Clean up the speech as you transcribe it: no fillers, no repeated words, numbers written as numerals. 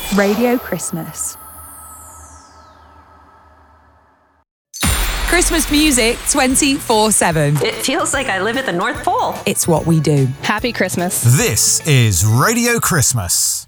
Radio Christmas. Christmas music 24/7. It feels like I live at the North Pole. It's what we do. Happy Christmas. This is Radio Christmas.